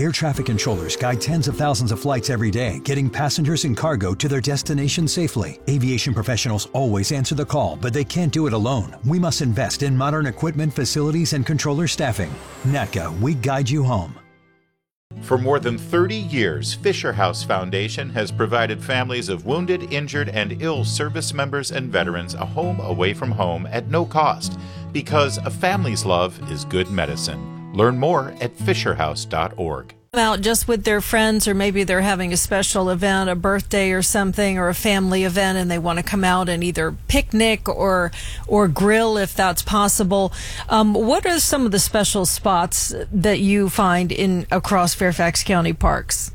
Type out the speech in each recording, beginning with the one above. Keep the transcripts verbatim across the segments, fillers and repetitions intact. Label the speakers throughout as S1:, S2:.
S1: Air traffic controllers guide tens of thousands of flights every day, getting passengers and cargo to their destination safely. Aviation professionals always answer the call, but they can't do it alone. We must invest in modern equipment, facilities, and controller staffing. N A T C A, we guide you home.
S2: For more than thirty years, Fisher House Foundation has provided families of wounded, injured, and ill service members and veterans a home away from home at no cost, because a family's love is good medicine. Learn more at fisher house dot org.
S3: Out just with their friends, or maybe they're having a special event, a birthday or something, or a family event, and they want to come out and either picnic or or grill if that's possible. Um, what are some of the special spots that you find in across Fairfax County parks?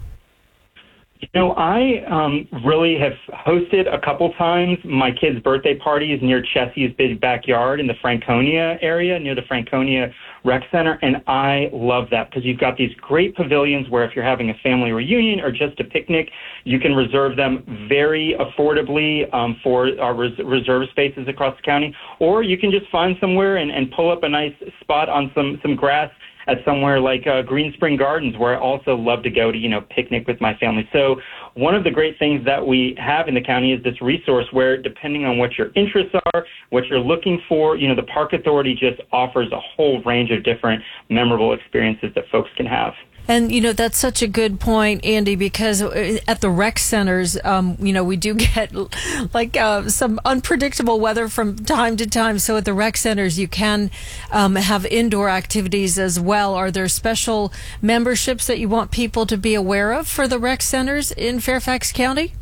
S4: You know, I um, really have hosted a couple times my kids' birthday parties near Chessie's big backyard in the Franconia area, near the Franconia Rec Center, and I love that because you've got these great pavilions where if you're having a family reunion or just a picnic, you can reserve them very affordably um, for our res- reserve spaces across the county, or you can just find somewhere and, and pull up a nice spot on some, some grass at somewhere like uh, Green Spring Gardens, where I also love to go to, you know, picnic with my family. So one of the great things that we have in the county is this resource where, depending on what your interests are, what you're looking for, you know, the Park Authority just offers a whole range of different memorable experiences that folks can have.
S3: And, you know, that's such a good point, Andy, because at the rec centers, um, you know, we do get like uh, some unpredictable weather from time to time. So at the rec centers, you can um, have indoor activities as well. Are there special memberships that you want people to be aware of for the rec centers in Fairfax County?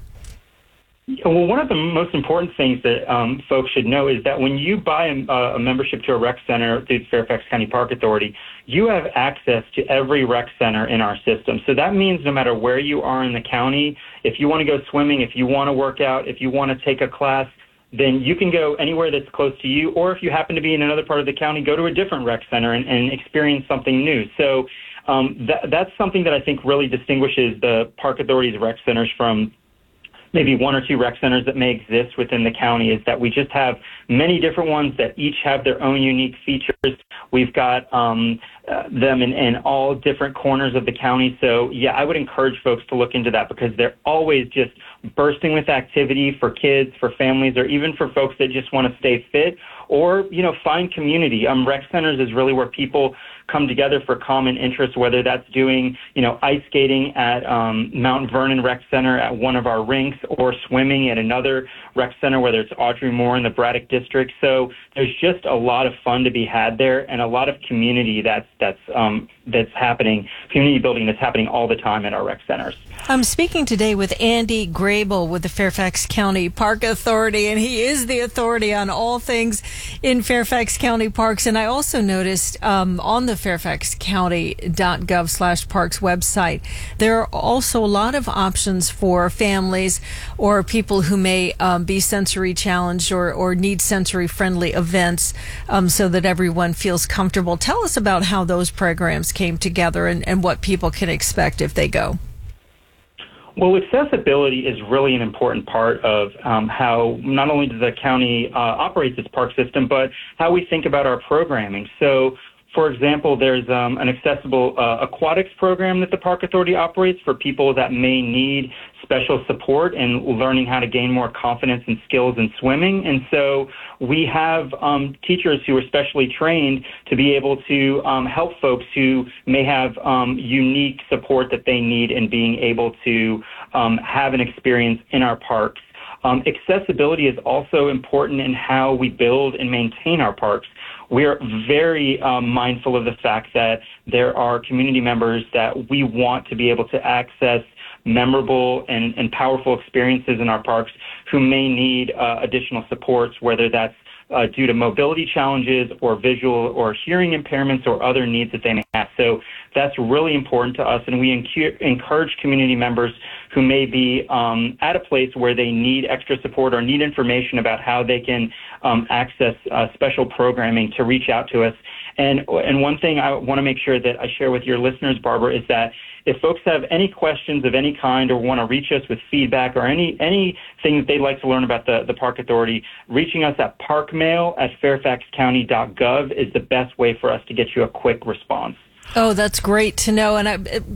S4: Well, one of the most important things that um, folks should know is that when you buy a, a membership to a rec center through the Fairfax County Park Authority, you have access to every rec center in our system. So that means no matter where you are in the county, if you want to go swimming, if you want to work out, if you want to take a class, then you can go anywhere that's close to you. Or if you happen to be in another part of the county, go to a different rec center and, and experience something new. So um, that, that's something that I think really distinguishes the Park Authority's rec centers from maybe one or two rec centers that may exist within the county, is that we just have many different ones that each have their own unique features. We've got um, uh, them in, in all different corners of the county. So, yeah, I would encourage folks to look into that because they're always just bursting with activity for kids, for families, or even for folks that just want to stay fit or, you know, find community. Um, rec centers is really where people come together for common interests, whether that's doing, you know, ice skating at um, Mount Vernon Rec Center at one of our rinks or swimming at another rec center, whether it's Audrey Moore in the Braddock District. So there's just a lot of fun to be had there and a lot of community that's that's um, that's happening, community building that's happening all the time at our rec centers.
S3: I'm speaking today with Andy Grable with the Fairfax County Park Authority, and he is the authority on all things in Fairfax County parks. And I also noticed um, on the fairfax county dot gov slash parks website, there are also a lot of options for families or people who may um, be sensory challenged or, or need sensory friendly events um, so that everyone feels comfortable. Tell us about how those programs came together and, and what people can expect if they go.
S4: Well, accessibility is really an important part of um, how not only does the county uh, operates its park system, but how we think about our programming. So, for example, there's um, an accessible uh, aquatics program that the Park Authority operates for people that may need special support and learning how to gain more confidence and skills in swimming. And so we have um, teachers who are specially trained to be able to um, help folks who may have um, unique support that they need in being able to um, have an experience in our parks. Um, accessibility is also important in how we build and maintain our parks. We are very um, mindful of the fact that there are community members that we want to be able to access memorable and, and powerful experiences in our parks who may need uh, additional supports, whether that's uh, due to mobility challenges or visual or hearing impairments or other needs that they may have. So that's really important to us, and we encu- encourage community members who may be um, at a place where they need extra support or need information about how they can um, access uh, special programming to reach out to us. And, and one thing I want to make sure that I share with your listeners, Barbara, is that if folks have any questions of any kind or want to reach us with feedback or any anything that they'd like to learn about the, the Park Authority, reaching us at parkmail at fairfax county dot gov is the best way for us to get you a quick response.
S3: Oh, that's great to know. And I,